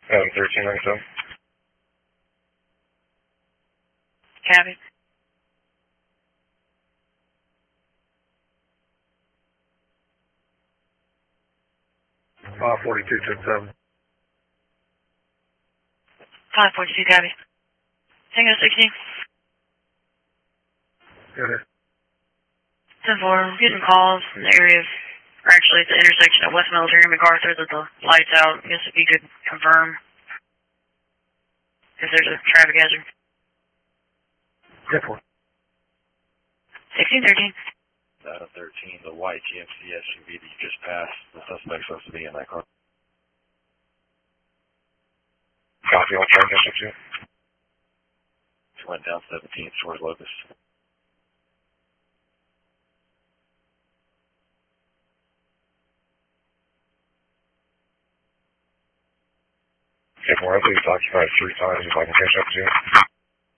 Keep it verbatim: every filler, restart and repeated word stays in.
Um, thirteen ninety-seven. Copy. five forty-two ten seven. five forty-two, copy. Tango sixteen. Go ahead. ten four, getting calls in the area of, or actually at the intersection of West Military and MacArthur that the light's out. I guess if you could confirm if there's a traffic hazard. ten four. sixteen thirteen. Uh, thirteen, the white G M C S U V that you just passed, the suspect's supposed to be in that car. Copy on train ten sixteen. She went down seventeenth towards Locust. ten four, I think it's occupied three times if I can catch up to you.